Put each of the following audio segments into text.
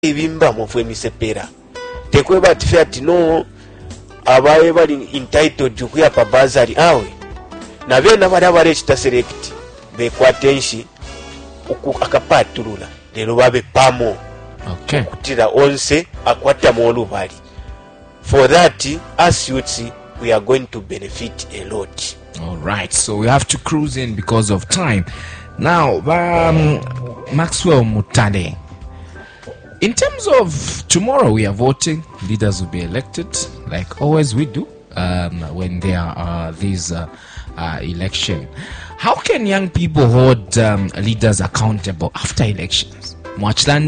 ebimba mu emisepera tekweba tifya tino abaye bali entitled kuyapa bazari awe na bena bali ekita select bekwatenshi akapatulula lero babe pamo kutira onse akwata mu olubali. For that, as youths, we are going to benefit a lot. All right, so we have to cruise in because of time. Now, Maxwell Mutale, in terms of tomorrow, we are voting. Leaders will be elected, like always we do when there are these election. How can young people hold leaders accountable after elections? But you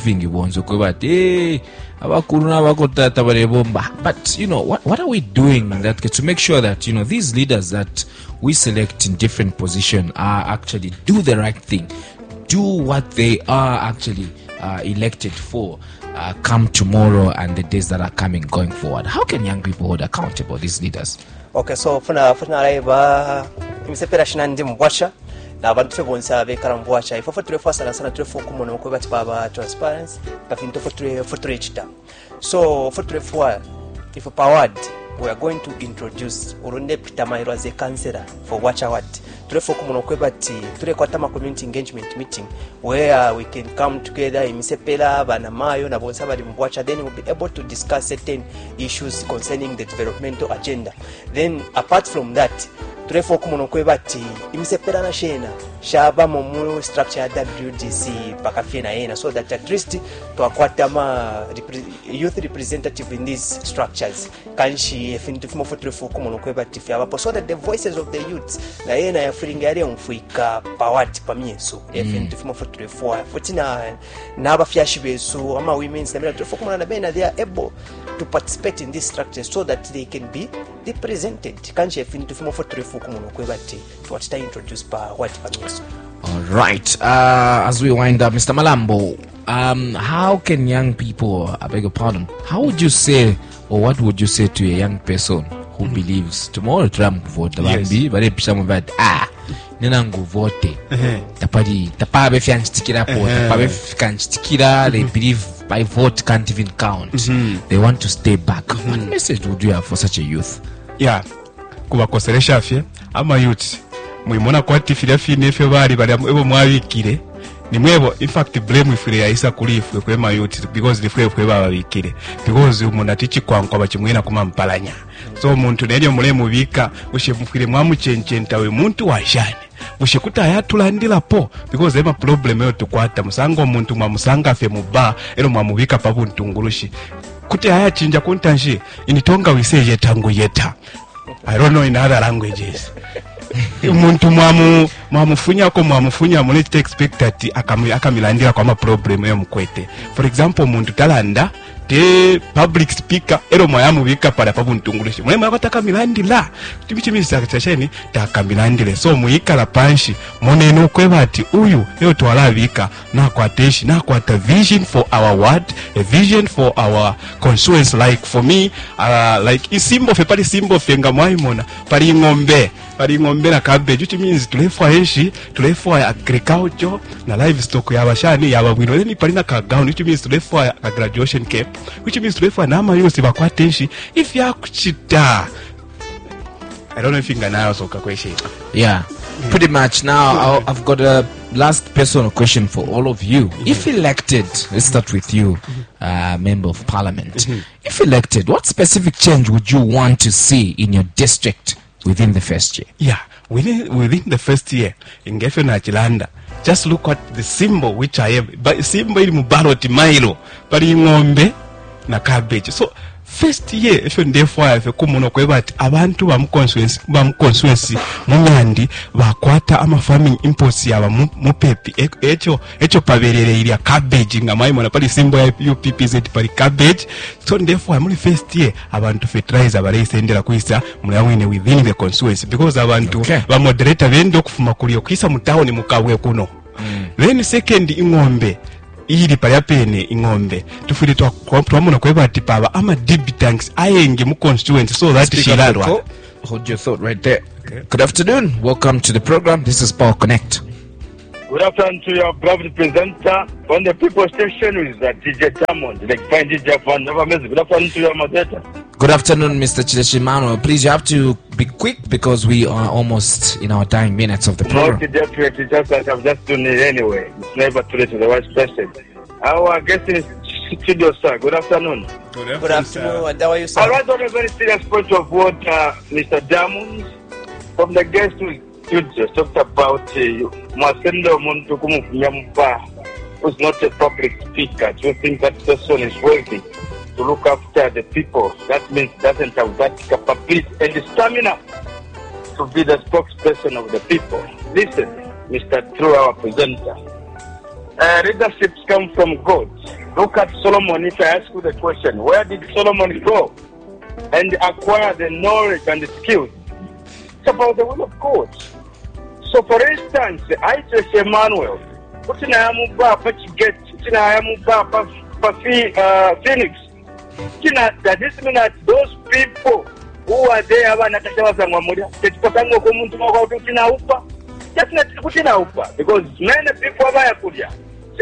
know, what are we doing that to make sure that these leaders that we select in different positions are actually do the right thing, do what they are actually elected for come tomorrow and the days that are coming going forward? How can young people hold accountable these leaders? Okay, so funa live imisepera shinandi mbwacha na abantu febonsa bekara mbwacha ifo turefa sana turefa kumono ko bati baba transparency kafinto for chita. So for turefa if powered we are going to introduce urunde pitamairo as a councillor for watch award turefa kumono ko bati turekwata ma community engagement meeting where we can come together imisepera bana mayo na bonsa bali mbwacha, then we'll be able to discuss certain issues concerning the developmental agenda. Then apart from that turefa kumono ko bati imisepera na shena shaba mu structure ya WDC pakafina yena, so that at least to akwata ma youth representative in these structures kanshi efinitive mo turefa kumono ko bati fya so that the voices of the youths na yena ya feeling yale mfuika powered pamieso efinitive mo turefa fotina na abafyashi beso ama women's na turefa kumono na bena they are able to participate in these structures so that they can be represented kanshi efinitive mo turefa kumono ko bati what I introduce pa what pamieso. All right, as we wind up, Mr. Malambo, how can young people, I beg your pardon, how would you say, or what would you say to a young person who believes tomorrow Trump vote the Bambi, but if someone that Nenango vote, Tapabe can stick it up, Tapabe can stick it up, they believe by vote can't even count. They want to stay back. What message would you have for such a youth? Yeah, kubakoseresha afye ama youth mwimona kwa tifira fine fe bali ebo mwabikire nimwebo in fact blame ifire yaisa kuli ifwe kwe ma youth because ifwe kwe babikire because umuntu atichi kwankwa bakimwena kuma mpalanya so umuntu neryo mulemu bika ushefukire mwamuchenchenta we muntu washane ushikuta yatulandira po because ema problem yo tukwata musango umuntu mwamusanga fe muba ero mwamubika pabu ntungulushi kuti ayachinja kuntanshi initonga wiseje tangu yeta. I don't know in other languages. Umuntu mwamufunya mule expect ati akamilandira kwa ma problem yo mkwete. For example umuntu talanda te public speaker ero mwayamubika para pabu ntungulushi mwe mwakataka milandira tibichimisa kitasheni takamilandire so muyikala panshi moneno kwebati uyu yo twalabika na kwateshi na kwata vision for our ward, a vision for our constituency. Like for me like isimbo fe pali simbo fenga mwaimona pali ngombe na cabbage, which means tulefwa agriculture na livestock yabashani yababwino ni pali na kagao, which means tulefwa a graduation camp, which means tulefwa na amayusi bakwatenshi if yakuchita. I don't know if you can answer the question. Yeah, pretty much. Now I've got a last personal question for all of you. If elected, let's start with you, Member of Parliament. If elected, what specific change would you want to see in your district within the first year? Yeah, within the first year in Geffen Achilanda, just look at the symbol which I have. But symbol in Mubaroti Milo, but in Ngombe na cabbage. So first year if therefore if kumuno kwebati abantu bam constituency munyandi bakwata ama farming imports yaba mupepi echo paberere iri cabbage ngamayi mona pali symbol ya UPPZ pali cabbage. So therefore muri first year abantu fertilizer barayisendera kuisa mulawine within the constituency because abantu ba moderator bendo kufuma kuliyo kisa mutawoni mukabwe kuno. Then second ingombe iri pali apene ingombe tufiri twamuna kwebati paba ama debutanks ayenge mu constituency so that shilalwa. Hold your thought right there. Okay. Good afternoon, welcome to the program. This is Power Connect. Good afternoon to your beloved presenter on the People Station with DJ Diamond. Like fine DJ for never miss. Good afternoon to your moderator. Good afternoon, Mr. Chileshi Manuel. Please, you have to be quick because we are almost in our dying minutes of the program. Not definitely, just that I'm just doing it anyway. It's never too late to the right person. Our guest in studio, sir. Good afternoon. Good afternoon. And how are you, sir? I rise on a very serious point of what Mr. Diamond from the guest who just talked about Masendo Montukumufnyampa, who's not a public speaker. Do you think that person is worthy to look after the people? That means doesn't have that capability and stamina to be the spokesperson of the people. Listen, Mr. True, our presenter. Leaderships come from God. Look at Solomon. If I ask you the question, where did Solomon go and acquire the knowledge and the skills? It's about the will of God. So, for instance, I just Emmanuel, putting I am Phoenix. That this means that those people who are there are not because many people are there. So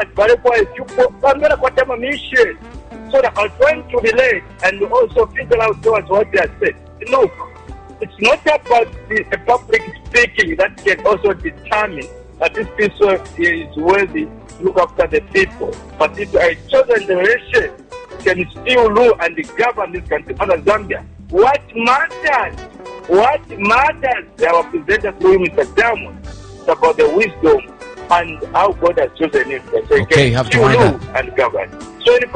that I'm trying to relate and also figure out towards what they are saying. Look, it's not about the public speaking that can also determine that this person is worthy to look after the people. But if a chosen generation can still rule and govern this country under Zambia, what matters, our presenter through Mr. Diamond, it's about the wisdom and how God has chosen him. Okay, you have to wind up. And govern. So in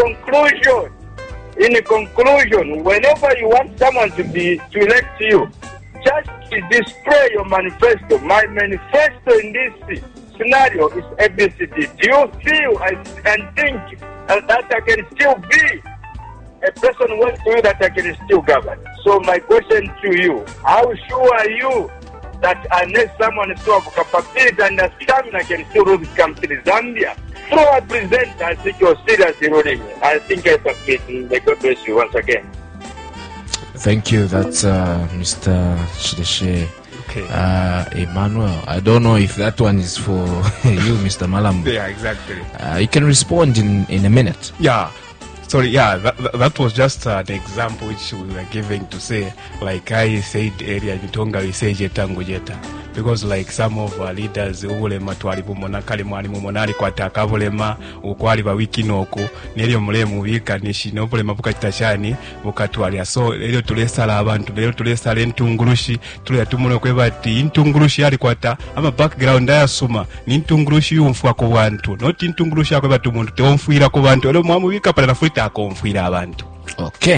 conclusion, whenever you want someone to elect you, just display your manifesto. My manifesto in this scenario is ABCD. Do you feel and think that I can still be a person wants to you that I can still govern? So my question to you, how sure are you that unless someone is so capability and stamina can still rule this country, Zambia? Through our presenter, I think you're seriously ruling. I think I submit. May God bless you once again. Thank you. That's Mr. Shideshe. Okay. Emmanuel. I don't know if that one is for you, Mr. Malambo. Yeah, exactly. You can respond in a minute. Yeah. Sorry, yeah, that was just an example which we were giving to say, like I said earlier, Nitonga we say jetangu jeta. Because like some of our leaders, ubulema twalibu monakali mwalimu monali kwa takabulema, ukwali ba wiki noku, nilio mulemu wika nishi, nobulema buka chitashani, buka tuwalia. So, leo tulesala abantu, leo tulesala entungurushi, tulia tumule kweba ati, intungurushi yali kwa ta, ama background ya suma, ni intungurushi yumfuwa kwa wantu, not intungurushi ya kweba tumundu, te umfuira kwa wantu, leo mwamu wika pala nafuita ako umfuira abantu. Okay.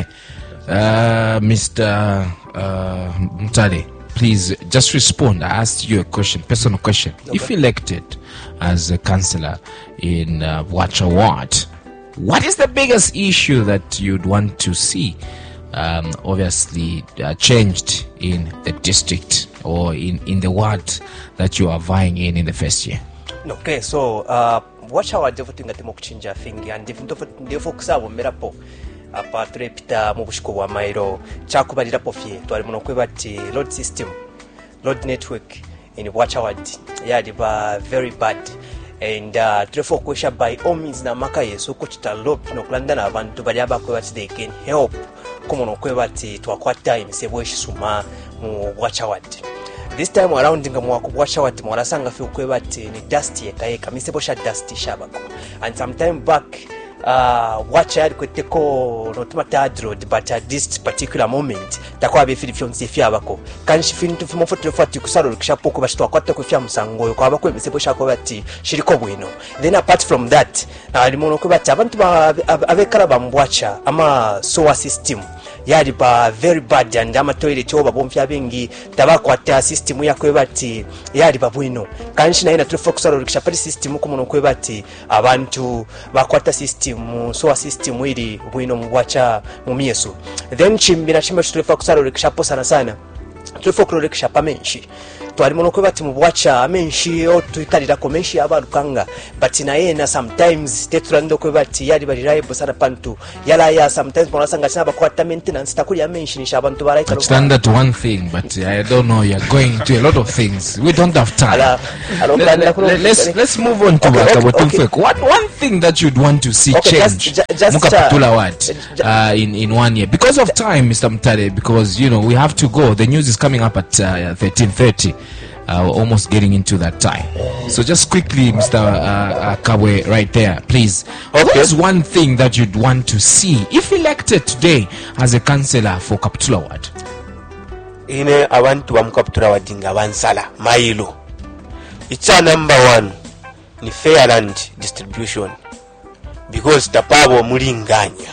Mr. Mtale, please just respond. I asked you a question, personal question. Okay. If elected as a councillor in Bwacha Ward, what is the biggest issue that you'd want to see obviously changed in the district or in the ward that you are vying in the first year? Okay, so Bwacha Ward devoting at the Mokuchinja thing and the folks are merapo. Apa turepita mu bushiko bwa mairo kyakubalira pofye twali muno kwebati road network in Bwacha Ward yali ba very bad and therefore kwesha by all means na maka yeso ko kitalope no kulandana abantu bali abakwebati they can help komono kwebati twakwata imisebo eshisuma mu Bwacha Ward. This time around nga mwako Bwacha Ward mwarasanga fe kwebati ni dust yeka misebo sha dust shabako and sometime back watch yali kweteko notumata road, but at this particular moment takwa be fili fyonse fyabako kanshi fintu fimo foto fati kusalo kishapo ko bashitwa kwata ko fya musango ko abako emisebo shako bati shiriko bwino. Then apart from that ali mono ko bati abantu abekala bambwacha ama sewer system yali ba very bad and ama toilet oba bomfya bengi tabakwata system yakwe bati yali babwino kanshi na ina tufokusalo kishapali system ko mono ko bati abantu bakwata system sewer system ili bwino mubwacha mumyeso. Then chimbira chimba tufokusalo kishapo sana tufokulo kishapa menshi twalimu nokweba ti mu bwacha amenshi otuikalirako menshi abalukanga but naye na sometimes tetulanda okweba ti yali bali reliable sana pantu yalaya sometimes bonasanga china bakwata maintenance takuli amenshi nisha abantu balaika stand at one thing, but I don't know, you're going to a lot of things. We don't have time. Let's move on to Okay. What one thing that you'd want to see Okay, change just, Mukapatula what in 1 year? Because of time, Mr. Mutare, because you know we have to go. The news is coming up at 13:30. Almost getting into that time. So just quickly, Mr. Kabwe, right there, please. Okay. What is one thing that you'd want to see if elected today as a councillor for Kapatula Ward? ine abantu bamukaputula wadi nga bansala mailo. Icha number one ni fair land distribution, because tapabo mulinganya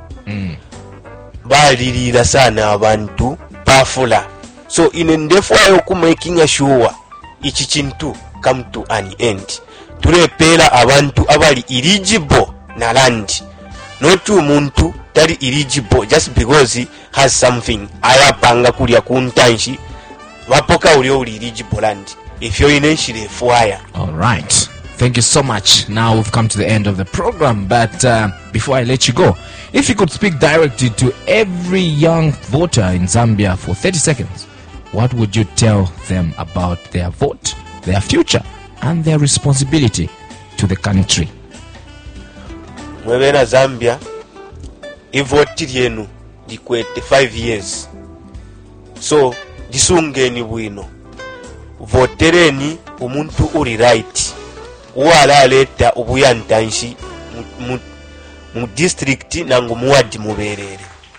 balirira sana abantu pafula. So inendefayo kumaking sure ichi chintu come to an end. Tulepera abantu abali eligible na land, not umuntu tali eligible just because he has something ayapanga kulya kuntanshi wapoka uli eligible land if you're initially fire. All right. Thank you so much. Now we've come to the end of the program, but before I let you go, if you could speak directly to every young voter in Zambia for 30 seconds, what would you tell them about their vote, their future, and their responsibility to the country? Mwebena Zambia, ivoti lyenu likwete 5 years. So, disungeni bwino. Votereni umuntu uri right. Uwala leta ubuyantanshi mu district nangu muwadi muberere.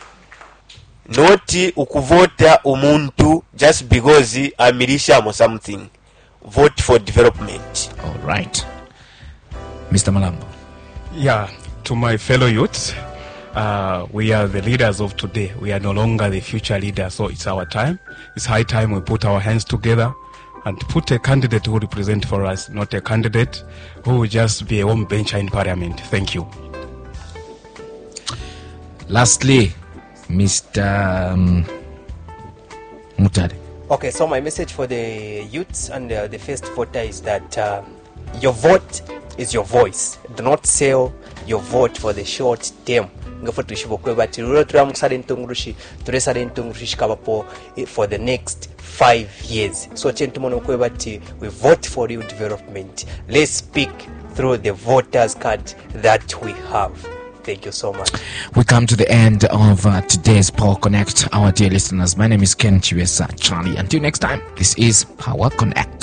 Noti ukuvota umuntu just because amirisha mo something. Vote for development. All right. Mr. Malambo. Yeah, to my fellow youths, we are the leaders of today. We are no longer the future leaders, so it's our time. It's high time we put our hands together and put a candidate who will represent for us, not a candidate who will just be a home bencher in parliament. Thank you. Lastly, Mr. Mutare. Okay, so my message for the youths and the first voter is that your vote is your voice. Do not sell your vote for the short term. For the next 5 years. So we vote for you development. Let's speak through the voters card that we have. Thank you so much. We come to the end of today's Power Connect, our dear listeners. My name is Ken Chiwesa Charlie. Until next time, this is Power Connect.